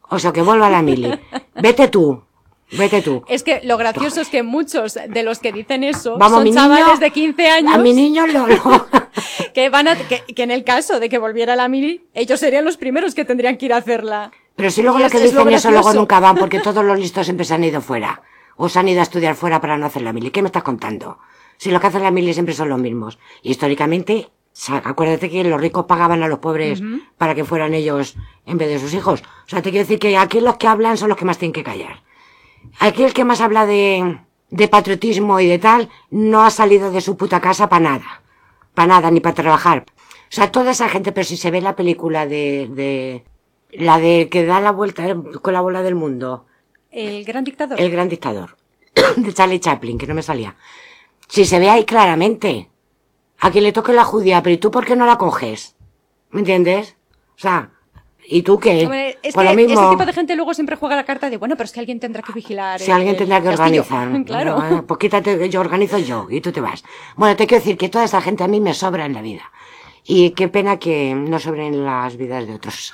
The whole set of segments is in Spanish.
O sea, que vuelva la mili. Vete tú. Es que lo gracioso es que muchos de los que dicen eso son chavales de 15 años. A mi niño que en el caso de que volviera la mili, ellos serían los primeros que tendrían que ir a hacerla. Pero si luego lo que dicen eso luego nunca van, porque todos los listos siempre se han ido fuera. O se han ido a estudiar fuera para no hacer la mili. ¿Qué me estás contando? Si los que hacen la mili siempre son los mismos. Históricamente, acuérdate que los ricos pagaban a los pobres para que fueran ellos en vez de sus hijos. O sea, te quiero decir que aquí los que hablan son los que más tienen que callar. Aquí el que más habla de patriotismo y de tal, no ha salido de su puta casa para nada. Para nada, ni para trabajar. O sea, toda esa gente, pero si se ve la película la de que da la vuelta con la bola del mundo. El gran dictador. El gran dictador. De Charlie Chaplin, que no me salía. Si se ve ahí claramente. A quien le toque la judía, pero ¿y tú por qué no la coges? ¿Me entiendes? O sea, ¿y tú qué? Hombre, Por lo mismo, ese tipo de gente luego siempre juega la carta de, bueno, pero es que alguien tendrá que vigilar. Si alguien tendrá que organizar. Claro. Bueno, pues quítate, yo organizo yo, y tú te vas. Bueno, te quiero decir que toda esa gente a mí me sobra en la vida. Y qué pena que no sobren las vidas de otros.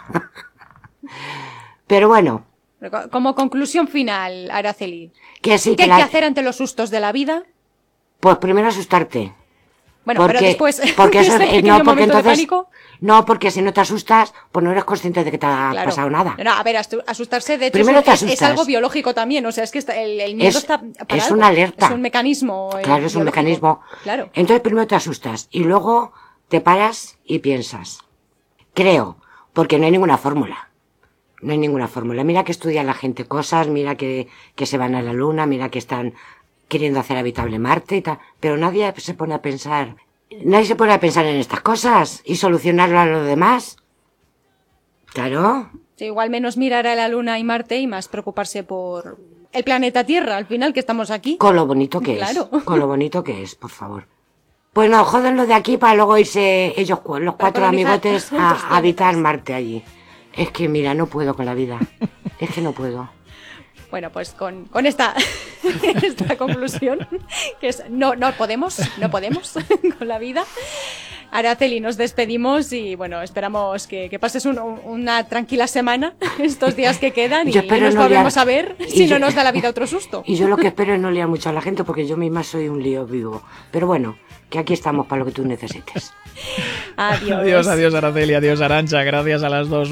Pero bueno. Como conclusión final, Araceli. Que sí, ¿Qué hay que hacer ante los sustos de la vida? Pues primero asustarte. Bueno, pero después, porque eso no, porque entonces, pánico. No, porque si no te asustas, pues no eres consciente de que te ha pasado nada. No, a ver, asustarse de hecho es algo biológico también, o sea, es que el miedo está para es algo. una alerta. Es un mecanismo. Claro, es un mecanismo. Claro. Entonces primero te asustas y luego te paras y piensas. Creo, porque no hay ninguna fórmula. No hay ninguna fórmula. Mira que estudia la gente cosas, mira que se van a la luna, mira que están queriendo hacer habitable Marte y tal, pero nadie se pone a pensar en estas cosas y solucionarlo a lo demás. Claro. Sí, igual menos mirar a la Luna y Marte y más preocuparse por el planeta Tierra, al final, que estamos aquí. Con lo bonito que claro. es. Con lo bonito que es, por favor. Pues no, jódenlo de aquí para luego irse ellos, los 4 amigotes, a habitar Marte allí. Es que, mira, no puedo con la vida. Es que no puedo. Bueno, pues con esta conclusión, que es no podemos con la vida. Araceli, nos despedimos y bueno, esperamos que pases una tranquila semana estos días que quedan y nos volvemos a ver si no nos da la vida otro susto. Y yo lo que espero es no liar mucho a la gente porque yo misma soy un lío vivo. Pero bueno, que aquí estamos para lo que tú necesites. Adiós. Adiós Araceli, adiós Arantxa, gracias a las 2,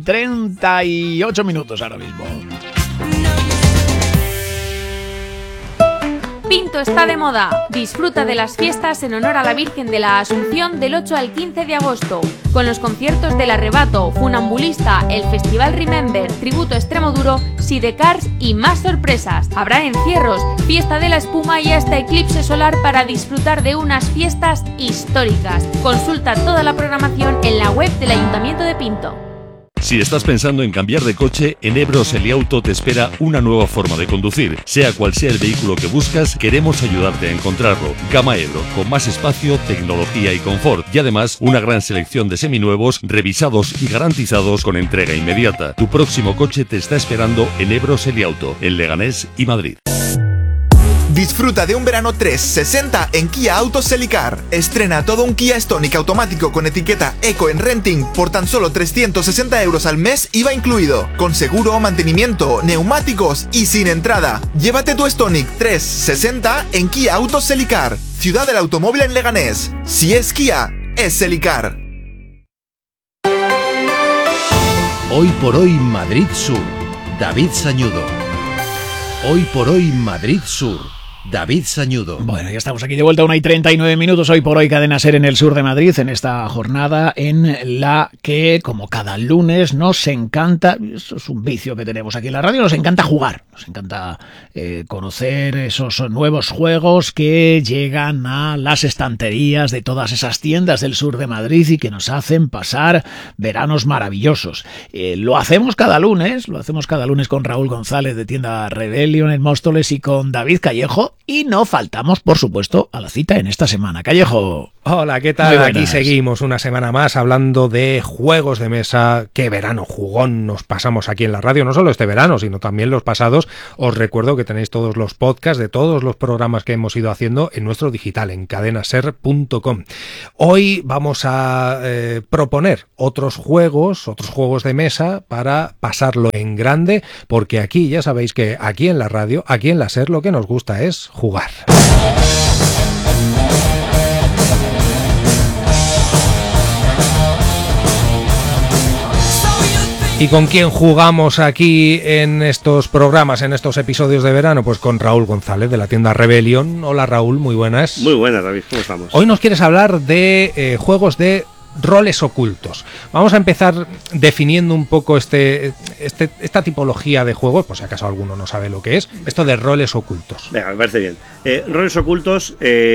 1:38 ahora mismo. Pinto está de moda. Disfruta de las fiestas en honor a la Virgen de la Asunción del 8 al 15 de agosto, con los conciertos del Arrebato, Funambulista, el Festival Remember, Tributo Extremoduro, Sidecars y más sorpresas. Habrá encierros, fiesta de la espuma y hasta eclipse solar para disfrutar de unas fiestas históricas. Consulta toda la programación en la web del Ayuntamiento de Pinto. Si estás pensando en cambiar de coche, en Ebro Seliauto te espera una nueva forma de conducir. Sea cual sea el vehículo que buscas, queremos ayudarte a encontrarlo. Gama Ebro, con más espacio, tecnología y confort. Y además, una gran selección de seminuevos, revisados y garantizados con entrega inmediata. Tu próximo coche te está esperando en Ebro Seliauto, en Leganés y Madrid. Disfruta de un verano 360 en Kia Autos Selicar. Estrena todo un Kia Stonic automático con etiqueta Eco en renting por tan solo 360 euros al mes, IVA incluido. Con seguro, mantenimiento, neumáticos y sin entrada. Llévate tu Stonic 360 en Kia Autos Selicar, ciudad del automóvil en Leganés. Si es Kia, es Selicar. Hoy por hoy Madrid Sur, David Sañudo. Hoy por hoy Madrid Sur, David Sañudo. Bueno, ya estamos aquí de vuelta, 1:39. Hoy por hoy, Cadena SER en el sur de Madrid, en esta jornada en la que, como cada lunes, nos encanta, eso es un vicio que tenemos aquí en la radio, nos encanta jugar, nos encanta conocer esos nuevos juegos que llegan a las estanterías de todas esas tiendas del sur de Madrid y que nos hacen pasar veranos maravillosos. Lo hacemos cada lunes con Raúl González de Tienda Rebellion en Móstoles y con David Callejo. Y no faltamos, por supuesto, a la cita en esta semana. Callejo. Hola, ¿qué tal? Aquí seguimos una semana más hablando de juegos de mesa. Qué verano jugón nos pasamos aquí en la radio, no solo este verano, sino también los pasados. Os recuerdo que tenéis todos los podcasts de todos los programas que hemos ido haciendo en nuestro digital, en cadenaser.com. Hoy vamos a proponer otros juegos de mesa para pasarlo en grande, porque aquí ya sabéis que aquí en la radio, aquí en la SER, lo que nos gusta es jugar. ¿Y con quién jugamos aquí en estos programas, en estos episodios de verano? Pues con Raúl González, de la tienda Rebellion. Hola Raúl, muy buenas. Muy buenas, David, ¿cómo estamos? Hoy nos quieres hablar de juegos de roles ocultos. Vamos a empezar definiendo un poco esta tipología de juegos, por si acaso alguno no sabe lo que es, esto de roles ocultos. Venga, me parece bien. Roles ocultos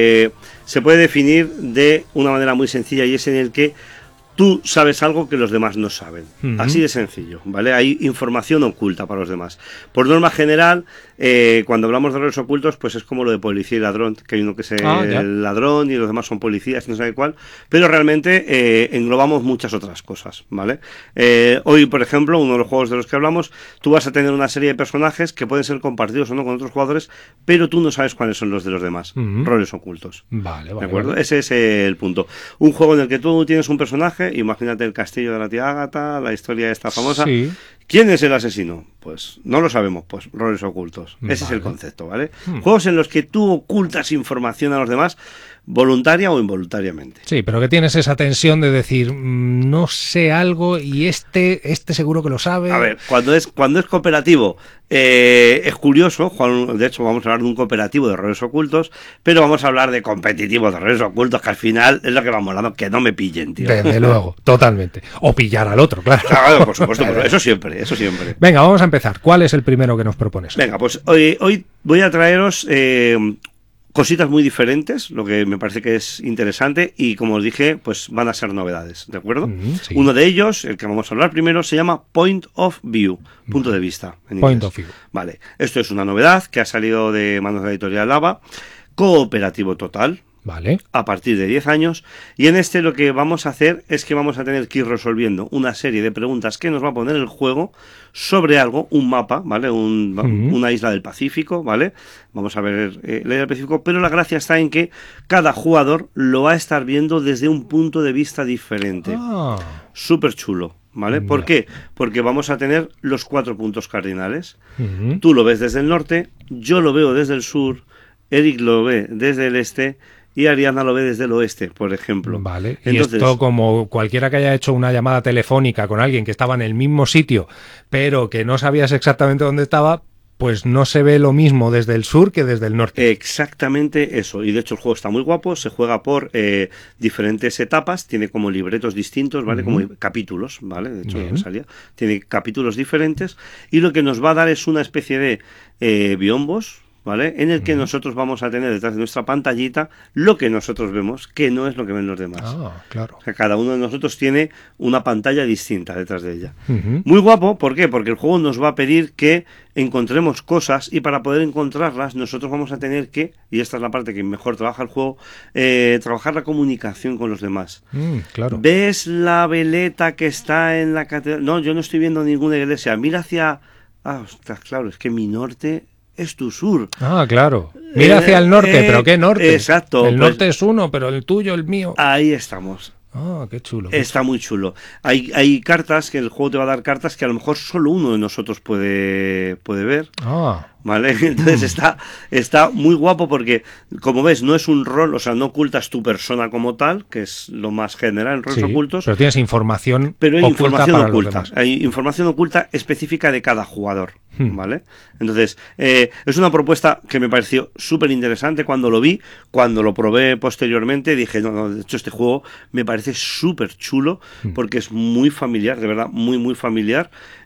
se puede definir de una manera muy sencilla, y es en el que tú sabes algo que los demás no saben. Así de sencillo, ¿vale? Hay información oculta para los demás. Por norma general, cuando hablamos de roles ocultos, pues es como lo de policía y ladrón, que hay uno que es el ladrón y los demás son policías, no sabe cuál, pero realmente englobamos muchas otras cosas, ¿vale? Hoy, por ejemplo, uno de los juegos de los que hablamos, tú vas a tener una serie de personajes que pueden ser compartidos o no con otros jugadores, pero tú no sabes cuáles son los de los demás. Roles ocultos. Vale, ¿De acuerdo? Vale. Ese es el punto. Un juego en el que tú tienes un personaje, imagínate el castillo de la tía Ágata, la historia esta famosa. Sí. ¿Quién es el asesino? Pues no lo sabemos, pues roles ocultos. Ese es el concepto, ¿vale? Juegos en los que tú ocultas información a los demás, voluntaria o involuntariamente. Sí, pero que tienes esa tensión de decir, no sé algo y este seguro que lo sabe. A ver, cuando es cooperativo, es curioso, de hecho vamos a hablar de un cooperativo de roles ocultos, pero vamos a hablar de competitivo de roles ocultos, que al final es lo que vamos hablando, que no me pillen, tío. Desde luego, totalmente. O pillar al otro, claro. Claro, por supuesto, pero eso siempre. Venga, vamos a empezar. ¿Cuál es el primero que nos propones? Venga, pues hoy voy a traeros cositas muy diferentes, lo que me parece que es interesante, y como os dije, pues van a ser novedades, ¿de acuerdo? Sí. Uno de ellos, el que vamos a hablar primero, se llama Point of View, punto de vista. Point of View. Vale, esto es una novedad que ha salido de manos de la editorial Lava, cooperativo total. Vale. A partir de 10 años, y en este lo que vamos a hacer es que vamos a tener que ir resolviendo una serie de preguntas que nos va a poner el juego sobre algo, un mapa, ¿vale? Una isla del Pacífico, ¿vale? Vamos a ver la isla del Pacífico, pero la gracia está en que cada jugador lo va a estar viendo desde un punto de vista diferente. Súper chulo, ¿vale? ¿Por qué? Porque vamos a tener los 4 puntos cardinales. Tú lo ves desde el norte, yo lo veo desde el sur, Eric lo ve desde el este, y Ariana lo ve desde el oeste, por ejemplo. Vale, entonces, y esto como cualquiera que haya hecho una llamada telefónica con alguien que estaba en el mismo sitio, pero que no sabías exactamente dónde estaba, pues no se ve lo mismo desde el sur que desde el norte. Exactamente eso, y de hecho el juego está muy guapo, se juega por diferentes etapas, tiene como libretos distintos, ¿vale? Como capítulos, ¿vale? De hecho tiene capítulos diferentes, y lo que nos va a dar es una especie de biombos, ¿vale? En el que nosotros vamos a tener detrás de nuestra pantallita lo que nosotros vemos, que no es lo que ven los demás. Claro. O sea, cada uno de nosotros tiene una pantalla distinta detrás de ella. Muy guapo, ¿por qué? Porque el juego nos va a pedir que encontremos cosas, y para poder encontrarlas nosotros vamos a tener que, y esta es la parte que mejor trabaja el juego, trabajar la comunicación con los demás. Claro. ¿Ves la veleta que está en la catedral? No, yo no estoy viendo ninguna iglesia. Mira hacia... ostras, claro, es que mi norte es tu sur. Claro. Mira hacia el norte, pero ¿qué norte? Exacto. El norte es uno, pero el tuyo, el mío. Ahí estamos. Qué chulo. Está muy chulo. Hay cartas, que el juego te va a dar cartas que a lo mejor solo uno de nosotros puede ver. ¿Vale? Entonces está muy guapo porque, como ves, no es un rol, o sea, no ocultas tu persona como tal, que es lo más general en roles ocultos. Pero tienes información pero hay oculta información para oculta. Hay información oculta específica de cada jugador, ¿vale? Entonces, es una propuesta que me pareció súper interesante cuando lo vi, cuando lo probé posteriormente, dije, no, de hecho este juego me parece súper chulo porque es muy familiar, de verdad, muy, muy familiar.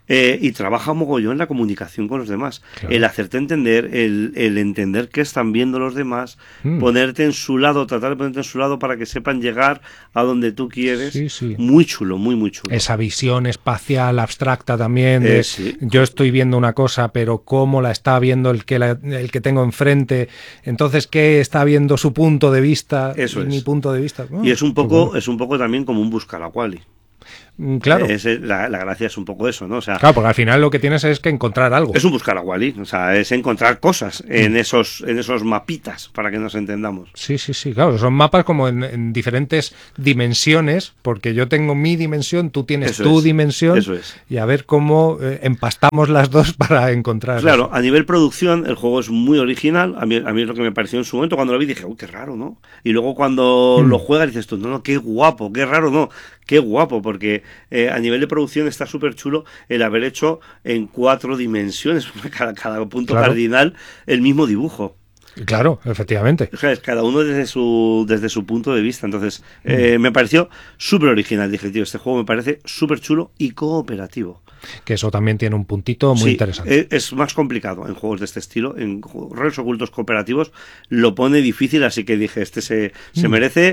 y trabaja mogollón la comunicación con los demás. Claro. El hacerte entender, el entender qué están viendo los demás, ponerte en su lado, tratar de ponerte en su lado para que sepan llegar a donde tú quieres. Sí, sí. Muy chulo, muy chulo. Esa visión espacial abstracta también. Sí. Yo estoy viendo una cosa, pero cómo la está viendo el que tengo enfrente. Entonces, ¿qué está viendo su punto de vista? Eso es. Mi punto de vista. Y es un poco también como un buscar a Wally. Claro. La gracia es un poco eso, ¿no? O sea, claro, porque al final lo que tienes es que encontrar algo. Es un buscar a Wally, o sea, es encontrar cosas en esos mapitas, para que nos entendamos. Sí, claro, son mapas como en diferentes dimensiones, porque yo tengo mi dimensión, tú tienes tu dimensión, y a ver cómo empastamos las dos para encontrar. Claro, eso. A nivel producción, el juego es muy original, a mí es lo que me pareció en su momento, cuando lo vi dije, uy, qué raro, ¿no? Y luego cuando lo juegas dices tú, no, qué guapo, qué raro, no, qué guapo, porque a nivel de producción está súper chulo el haber hecho en 4 dimensiones, cada punto cardinal, el mismo dibujo. Claro, efectivamente. O sea, es cada uno desde su punto de vista. Entonces, me pareció súper original. Dije, tío, este juego me parece súper chulo y cooperativo. Que eso también tiene un puntito muy interesante. Es más complicado en juegos de este estilo. En roles ocultos cooperativos lo pone difícil, así que dije, este se merece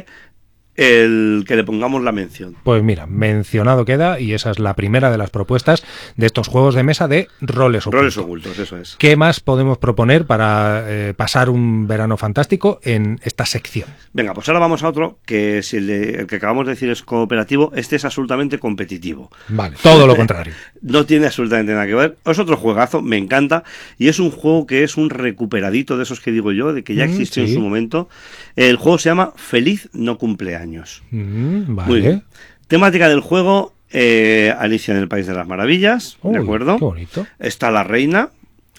el que le pongamos la mención. Pues mira, mencionado queda, y esa es la primera de las propuestas de estos juegos de mesa de roles ocultos. Roles ocultos, eso es. ¿Qué más podemos proponer para pasar un verano fantástico en esta sección? Venga, pues ahora vamos a otro, que si el que acabamos de decir es cooperativo, este es absolutamente competitivo. Vale, todo lo contrario. No tiene absolutamente nada que ver. Es otro juegazo, me encanta, y es un juego que es un recuperadito de esos que digo yo, de que ya existió en su momento. El juego se llama Feliz no cumpleaños. Vale. Muy bien. Temática del juego, Alicia en el País de las Maravillas, ¿de acuerdo? Qué bonito. Está la reina,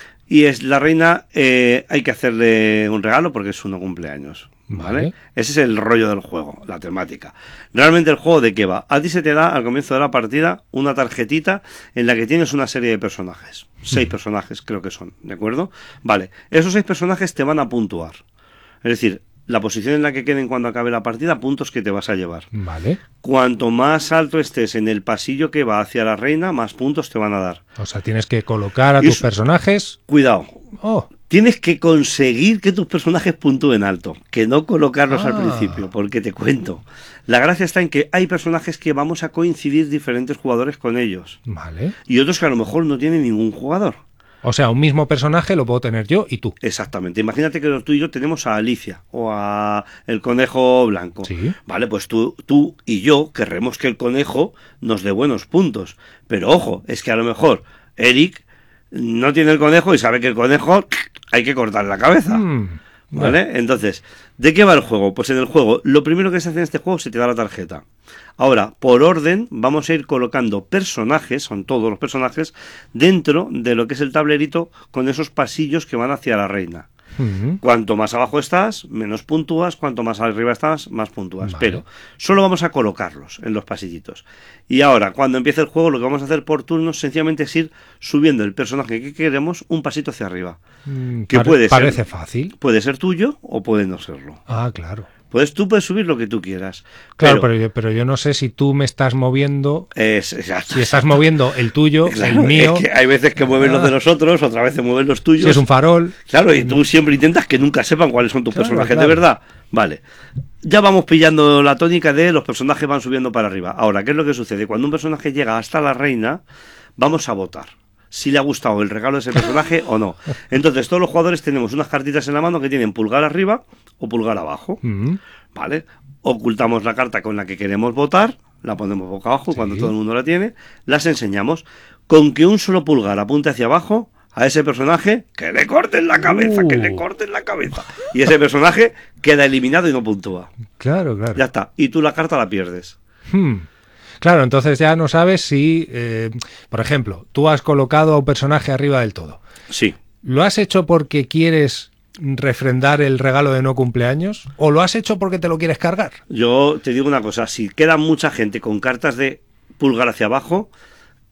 y es la reina, hay que hacerle un regalo porque es su no cumpleaños. ¿Vale? Ese es el rollo del juego, la temática. Realmente el juego, ¿de qué va? A ti se te da al comienzo de la partida una tarjetita en la que tienes una serie de personajes. 6 personajes creo que son, ¿de acuerdo? Vale, esos 6 personajes te van a puntuar. Es decir, la posición en la que queden cuando acabe la partida, puntos que te vas a llevar. Vale. Cuanto más alto estés en el pasillo que va hacia la reina, más puntos te van a dar. O sea, tienes que colocar a tus personajes. Cuidado. Tienes que conseguir que tus personajes puntúen alto, que no colocarlos al principio, porque te cuento. La gracia está en que hay personajes que vamos a coincidir diferentes jugadores con ellos. Vale. Y otros que a lo mejor no tienen ningún jugador. O sea, un mismo personaje lo puedo tener yo y tú. Exactamente. Imagínate que tú y yo tenemos a Alicia o a el conejo blanco. Sí. Vale, pues tú y yo querremos que el conejo nos dé buenos puntos. Pero ojo, es que a lo mejor Eric no tiene el conejo y sabe que el conejo hay que cortar la cabeza. ¿Vale? Entonces, ¿de qué va el juego? Pues en el juego, lo primero que se hace en este juego, se te da la tarjeta. Ahora, por orden, vamos a ir colocando personajes, son todos los personajes, dentro de lo que es el tablerito con esos pasillos que van hacia la reina. Cuanto más abajo estás, menos puntúas, cuanto más arriba estás, más puntúas. Vale. Pero solo vamos a colocarlos en los pasillitos. Y ahora, cuando empiece el juego, lo que vamos a hacer por turnos sencillamente es ir subiendo el personaje que queremos un pasito hacia arriba. Que parece fácil. Puede ser tuyo o puede no serlo. Ah, claro. Tú puedes subir lo que tú quieras. Claro, pero yo no sé si tú me estás moviendo. Si estás moviendo el tuyo, claro, el mío. Es que hay veces que mueven los de nosotros, otras veces mueven los tuyos. Si es un farol. Claro, y tú siempre intentas que nunca sepan cuáles son tus personajes de verdad. Vale. Ya vamos pillando la tónica de los personajes van subiendo para arriba. Ahora, ¿qué es lo que sucede? Cuando un personaje llega hasta la reina, vamos a votar si le ha gustado el regalo de ese personaje o no. Entonces, todos los jugadores tenemos unas cartitas en la mano que tienen pulgar arriba o pulgar abajo. ¿Vale? Ocultamos la carta con la que queremos votar, la ponemos boca abajo cuando todo el mundo la tiene, las enseñamos. Con que un solo pulgar apunte hacia abajo, a ese personaje, que le corten la cabeza, que le corten la cabeza. Y ese personaje queda eliminado y no puntúa. Claro. Ya está. Y tú la carta la pierdes. Claro, entonces ya no sabes si, por ejemplo, tú has colocado a un personaje arriba del todo. Sí. ¿Lo has hecho porque quieres refrendar el regalo de no cumpleaños? ¿O lo has hecho porque te lo quieres cargar? Yo te digo una cosa, si queda mucha gente con cartas de pulgar hacia abajo,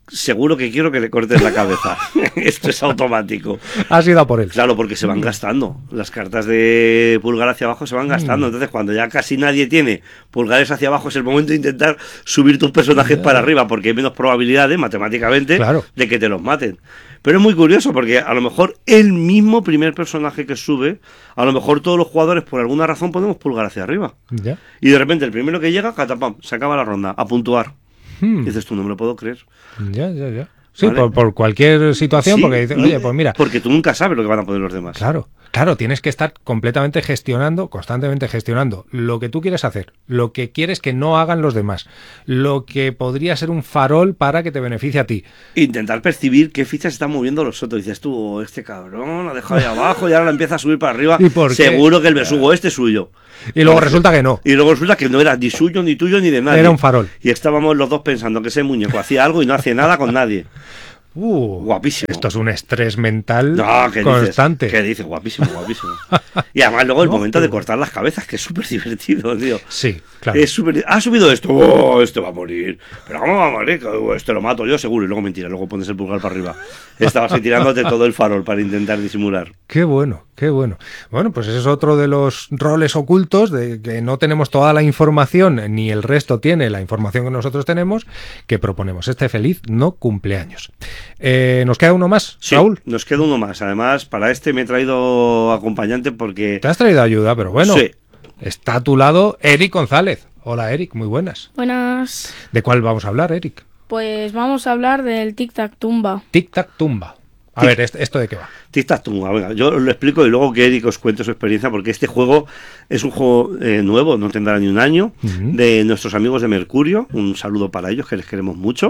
seguro que quiero que le cortes la cabeza. Esto es automático. Has ido a por él. Claro, porque se van gastando. Las cartas de pulgar hacia abajo se van gastando. Entonces, cuando ya casi nadie tiene pulgares hacia abajo, es el momento de intentar subir tus personajes para arriba, porque hay menos probabilidades, matemáticamente, de que te los maten. Pero es muy curioso, porque a lo mejor el mismo primer personaje que sube, a lo mejor todos los jugadores, por alguna razón, podemos pulgar hacia arriba. Ya. Y de repente, el primero que llega, catapam, se acaba la ronda, a puntuar. Y dices, tú no me lo puedo creer. Ya. Sí, ¿vale? por cualquier situación, sí, porque dices, oye, pues mira. Porque tú nunca sabes lo que van a poner los demás. Claro, tienes que estar completamente constantemente gestionando lo que tú quieres hacer, lo que quieres que no hagan los demás, lo que podría ser un farol para que te beneficie a ti. Intentar percibir qué fichas están moviendo los otros. Dices tú, este cabrón la deja ahí abajo y ahora la empieza a subir para arriba. ¿Y por qué? Seguro que el besugo este es suyo. Y luego resulta que no. Y luego resulta que no era ni suyo, ni tuyo, ni de nadie. Era un farol. Y estábamos los dos pensando que ese muñeco hacía algo y no hacía nada con nadie. Guapísimo. Esto es un estrés mental ¿qué constante. ¿Qué dices? Guapísimo. Y además luego el momento de cortar las cabezas, que es súper divertido, tío. Sí, claro. Ha subido esto. Este va a morir. Pero ¿cómo va a morir? Este lo mato yo seguro. Y luego mentira, luego pones el pulgar para arriba. Estabas ahí tirándote todo el farol para intentar disimular. Qué bueno. Bueno, pues ese es otro de los roles ocultos, de que no tenemos toda la información, ni el resto tiene la información que nosotros tenemos, que proponemos este feliz no cumpleaños. ¿Nos queda uno más, Raúl? Nos queda uno más. Además, para este me he traído acompañante porque... Te has traído ayuda, pero bueno. Sí. Está a tu lado Eric González. Hola, Eric, muy buenas. Buenas. ¿De cuál vamos a hablar, Eric? Pues vamos a hablar del Tic Tac Tumba. Tic Tac Tumba. A ver, ¿esto de qué va? Tic Tac Tumba, venga, yo lo explico y luego que Eric os cuente su experiencia, porque este juego es un juego nuevo, no tendrá ni un año, de nuestros amigos de Mercurio. Un saludo para ellos, que les queremos mucho.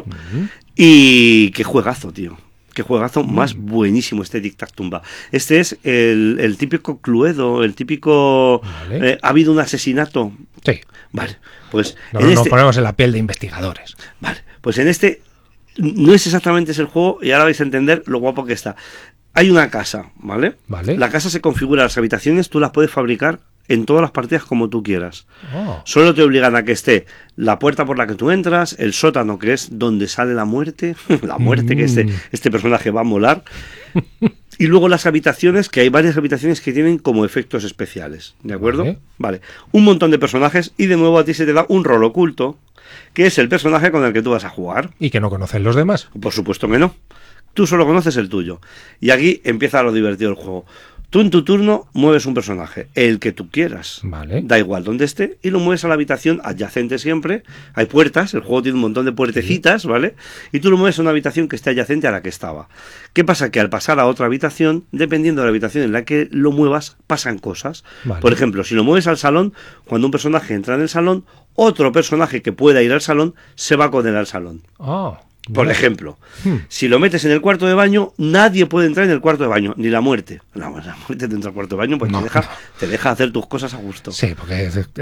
Y qué juegazo, tío. Qué juegazo más buenísimo este Tic Tac Tumba. Este es el típico Cluedo, el típico... Vale. ¿Ha habido un asesinato? Sí. Vale, pues... Nos ponemos en la piel de investigadores. Vale, pues en este... No es exactamente ese el juego, y ahora vais a entender lo guapo que está. Hay una casa, ¿vale? La casa se configura, las habitaciones tú las puedes fabricar en todas las partidas como tú quieras. Solo te obligan a que esté la puerta por la que tú entras, el sótano, que es donde sale la muerte, que este personaje va a molar, y luego las habitaciones, que hay varias habitaciones que tienen como efectos especiales, ¿de acuerdo? Vale. Un montón de personajes, y de nuevo a ti se te da un rol oculto, que es el personaje con el que tú vas a jugar. ¿Y que no conocen los demás? Por supuesto que no. Tú solo conoces el tuyo. Y aquí empieza lo divertido del juego. Tú en tu turno mueves un personaje, el que tú quieras. Vale. Da igual donde esté, y lo mueves a la habitación adyacente siempre. Hay puertas, el juego tiene un montón de puertecitas, ¿vale? Y tú lo mueves a una habitación que esté adyacente a la que estaba. ¿Qué pasa? Que al pasar a otra habitación, dependiendo de la habitación en la que lo muevas, pasan cosas. Vale. Por ejemplo, si lo mueves al salón, cuando un personaje entra en el salón, otro personaje que pueda ir al salón se va con él al salón. Por ejemplo, si lo metes en el cuarto de baño, nadie puede entrar en el cuarto de baño, ni la muerte. La muerte te entra al cuarto de baño, pues te deja hacer tus cosas a gusto. Sí, porque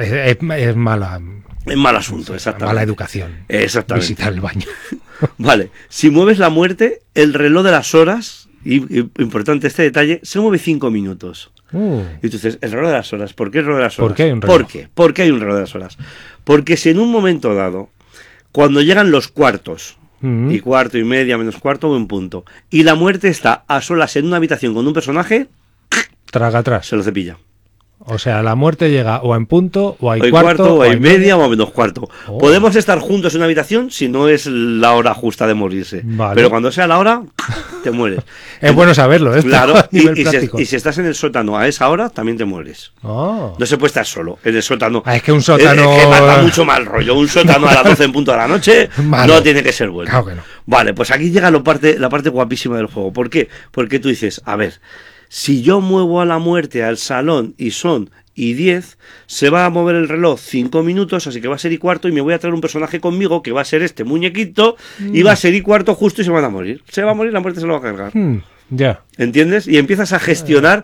es mala. Es mal asunto, exactamente. Mala educación. Exactamente. Visitar el baño. Vale, si mueves la muerte, el reloj de las horas, y importante este detalle, se mueve 5 minutos. Y tú dices, el reloj de las horas, ¿por qué el reloj de las horas? ¿Por qué hay un reloj? ¿Por qué hay un reloj de las horas? Porque si en un momento dado, cuando llegan los cuartos, y cuarto y media menos cuarto, buen punto, y la muerte está a solas en una habitación con un personaje, traga atrás, se lo cepilla. O sea, la muerte llega o en punto, o hay cuarto, o hay media, o menos cuarto. Podemos estar juntos en una habitación si no es la hora justa de morirse. Vale. Pero cuando sea la hora, te mueres. Es bueno saberlo, claro, y si estás en el sótano a esa hora, también te mueres. No se puede estar solo en el sótano. Es que un sótano... Es que mata mucho mal rollo. Un sótano a las 12 en punto de la noche no tiene que ser bueno. Claro que no. Vale, pues aquí llega la parte guapísima del juego. ¿Por qué? Porque tú dices, a ver, si yo muevo a la muerte al salón y son y 10, se va a mover el reloj 5 minutos, así que va a ser y cuarto, y me voy a traer un personaje conmigo que va a ser este muñequito, y va a ser y cuarto justo y se van a morir. Se va a morir, la muerte se lo va a cargar. Ya. ¿Entiendes? Y empiezas a gestionar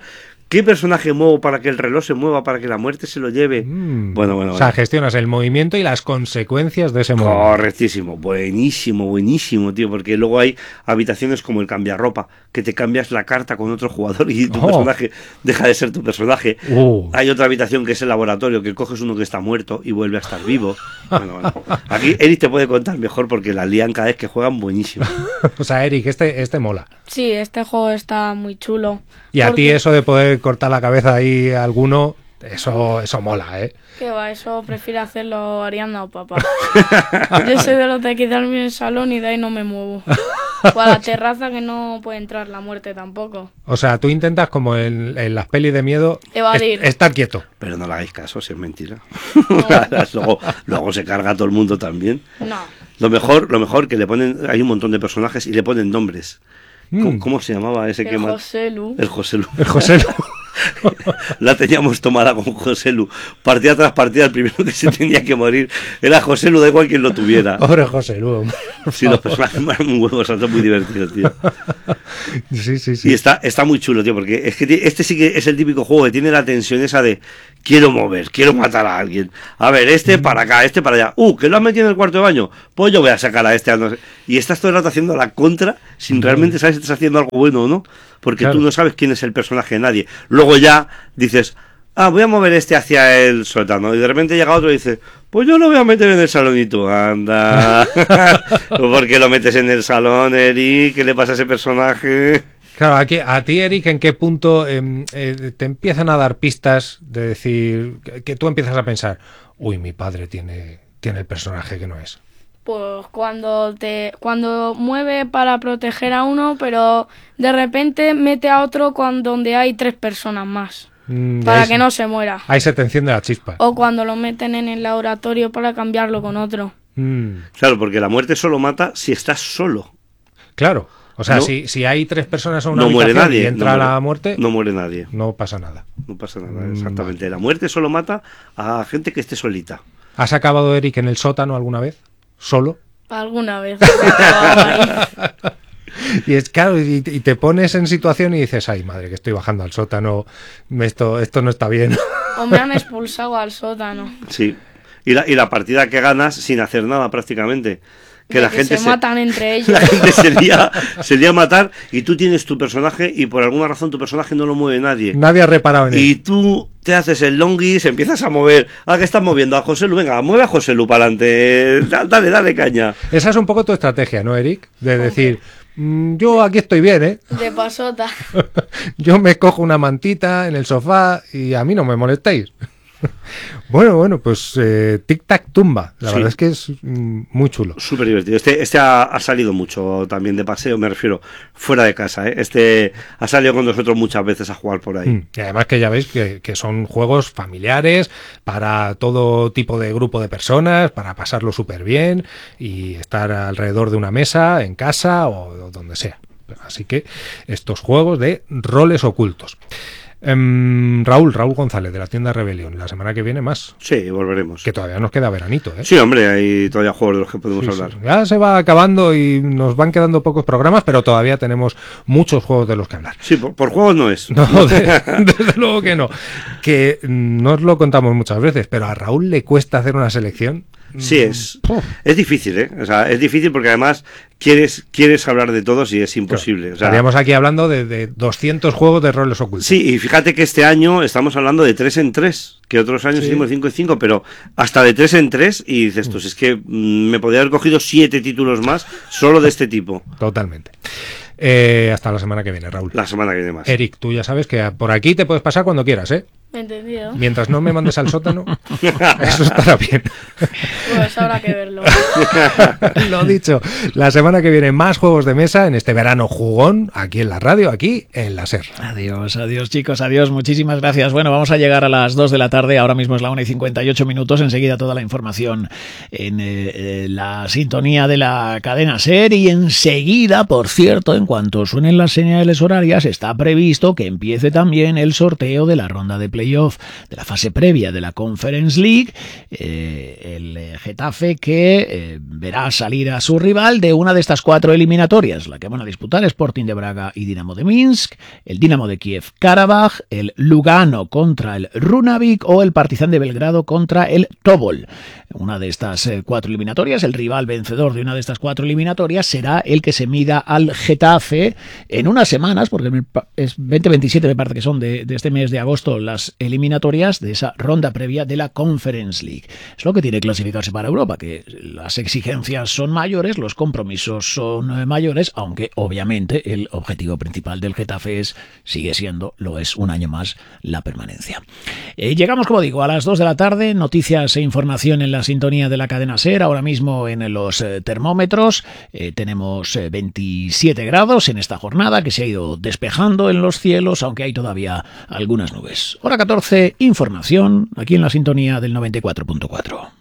¿Qué personaje muevo para que el reloj se mueva, para que la muerte se lo lleve? Bueno. O sea, gestionas el movimiento y las consecuencias de ese movimiento. Correctísimo, buenísimo, tío, porque luego hay habitaciones como el cambiarropa, que te cambias la carta con otro jugador y tu personaje deja de ser tu personaje. Hay otra habitación que es el laboratorio, que coges uno que está muerto y vuelve a estar vivo. Bueno. Aquí Eric te puede contar mejor porque la lían cada vez que juegan buenísimo. O sea, Eric, este mola. Sí, este juego está muy chulo. Y a ti eso de poder cortar la cabeza ahí a alguno, eso mola, ¿eh? ¿Qué va? Eso prefiere hacerlo Ariadna o papá. Yo soy de los de quedarme en el salón y de ahí no me muevo. O a la terraza que no puede entrar la muerte tampoco. O sea, tú intentas como en las pelis de miedo evadir. Estar quieto. Pero no le hagáis caso, si es mentira. No. luego se carga a todo el mundo también. No. Lo mejor que le ponen, hay un montón de personajes y le ponen nombres. ¿Cómo se llamaba ese que más? El Joselu. El Joselu. La teníamos tomada con Joselu. Partida tras partida, el primero que se tenía que morir era Joselu, da igual quien lo tuviera. Pobre Joselu. Sí, los personajes más muy huevos, son muy divertidos, tío. Sí. Y está muy chulo, tío, porque es que este sí que es el típico juego que tiene la tensión esa de quiero mover, quiero matar a alguien. A ver, este para acá, este para allá. Que lo has metido en el cuarto de baño. Pues yo voy a sacar a este. Y estás todo el rato haciendo la contra sin realmente saber si estás haciendo algo bueno o no. Porque tú no sabes quién es el personaje de nadie. Luego ya dices, voy a mover este hacia el sótano. Y de repente llega otro y dice, pues yo lo voy a meter en el salón. Y tú, anda. ¿Por qué lo metes en el salón, Eric? ¿Qué le pasa a ese personaje? Claro, aquí, a ti, Eric, ¿en qué punto te empiezan a dar pistas de decir que tú empiezas a pensar, mi padre tiene el personaje que no es? Pues cuando mueve para proteger a uno, pero de repente mete a otro donde hay 3 personas más. Para que no se muera. Ahí se te enciende la chispa. O cuando lo meten en el laboratorio para cambiarlo con otro. Claro, porque la muerte solo mata si estás solo. Claro. O sea, ¿no? si hay 3 personas en una no habitación muere nadie, y entra la muerte... No muere nadie. No pasa nada. No pasa nada, exactamente. La muerte solo mata a gente que esté solita. ¿Has acabado, Eric, en el sótano alguna vez? ¿Solo? Alguna vez. Y es claro, y te pones en situación y dices, ay madre, que estoy bajando al sótano, esto no está bien. O me han expulsado al sótano. Sí, y la partida que ganas sin hacer nada prácticamente. Que la gente se matan entre ellos. La gente sería matar y tú tienes tu personaje y por alguna razón tu personaje no lo mueve nadie. Nadie ha reparado en él. Y tú te haces el longis, empiezas a mover. ¿Qué estás moviendo? A Joselu, venga, mueve a Joselu para adelante. Dale caña. Esa es un poco tu estrategia, ¿no, Eric? De decir, yo aquí estoy bien, ¿eh? De pasota. Yo me cojo una mantita en el sofá y a mí no me molestáis. Bueno, pues Tic Tac Tumba. La verdad es que es muy chulo. Súper divertido. Este ha salido mucho también de paseo, me refiero, fuera de casa, ¿eh? Este ha salido con nosotros muchas veces a jugar por ahí. Y además que ya veis que son juegos familiares para todo tipo de grupo de personas, para pasarlo súper bien y estar alrededor de una mesa, en casa o donde sea. Así que estos juegos de roles ocultos. Raúl González de la tienda Rebelión, la semana que viene más. Sí, volveremos. Que todavía nos queda veranito, ¿eh? Sí, hombre, hay todavía juegos de los que podemos hablar. Sí. Ya se va acabando y nos van quedando pocos programas, pero todavía tenemos muchos juegos de los que hablar. Sí, por juegos no es. No, desde luego que no. Que no os lo contamos muchas veces, pero a Raúl le cuesta hacer una selección. Sí, es difícil, ¿eh? O sea, es difícil porque además quieres hablar de todos y es imposible. Claro. O sea, estaríamos aquí hablando de 200 juegos de roles ocultos. Sí, y fíjate que este año estamos hablando de 3 en 3, que otros años hicimos 5 en 5, pero hasta de 3 en 3 y dices, pues es que me podría haber cogido 7 títulos más solo de este tipo. Totalmente. Hasta la semana que viene, Raúl. La semana que viene más. Eric, tú ya sabes que por aquí te puedes pasar cuando quieras, ¿eh? Entendido. Mientras no me mandes al sótano, eso estará bien. Pues habrá que verlo. Lo dicho, la semana que viene más juegos de mesa en este verano jugón, aquí en la radio, aquí en la SER. Adiós chicos, adiós, muchísimas gracias. Bueno, vamos a llegar a las 2 de la tarde, ahora mismo es la 1:58, enseguida toda la información en la sintonía de la cadena SER y enseguida, por cierto, en cuanto suenen las señales horarias, está previsto que empiece también el sorteo de la ronda de Play playoff, de la fase previa de la Conference League. El Getafe que verá salir a su rival de una de estas 4 eliminatorias, la que van a disputar Sporting de Braga y Dinamo de Minsk, el Dinamo de Kiev Karabaj, el Lugano contra el Runavík o el Partizan de Belgrado contra el Tobol. Una de estas 4 eliminatorias, el rival vencedor de una de estas 4 eliminatorias será el que se mida al Getafe en unas semanas, porque es 20-27 me parece que son de este mes de agosto las eliminatorias de esa ronda previa de la Conference League. Es lo que tiene que clasificarse para Europa, que las exigencias son mayores, los compromisos son mayores, aunque obviamente el objetivo principal del Getafe sigue siendo, lo es un año más, la permanencia. Llegamos, como digo, a las 2 de la tarde, noticias e información en la sintonía de la cadena SER. Ahora mismo en los termómetros tenemos 27 grados en esta jornada que se ha ido despejando en los cielos, aunque hay todavía algunas nubes. Hora 14, información aquí en la sintonía del 94.4.